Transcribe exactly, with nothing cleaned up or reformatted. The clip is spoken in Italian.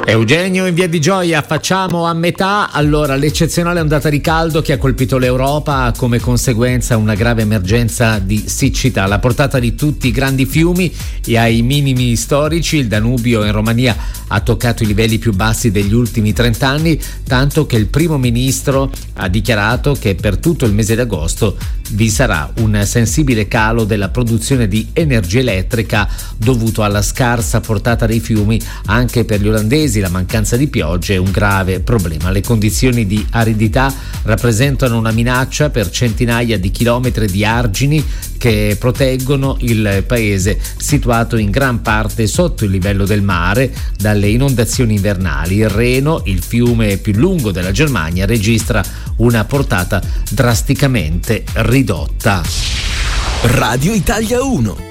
Eugenio in Via di Gioia, facciamo a metà. Allora, l'eccezionale ondata di caldo che ha colpito l'Europa ha come conseguenza una grave emergenza di siccità. La portata di tutti i grandi fiumi e ai minimi storici. Il Danubio in Romania ha toccato i livelli più bassi degli ultimi trent'anni, tanto che il primo ministro ha dichiarato che per tutto il mese d'agosto vi sarà un sensibile calo della produzione di energia elettrica dovuto alla scarsa portata dei fiumi. Anche per gli olandesi la mancanza di piogge è un grave problema. Le condizioni di aridità rappresentano una minaccia per centinaia di chilometri di argini che proteggono il paese, situato in gran parte sotto il livello del mare, dalle inondazioni invernali. Il Reno, il fiume più lungo della Germania, registra una portata drasticamente ridotta. Radio Italia uno.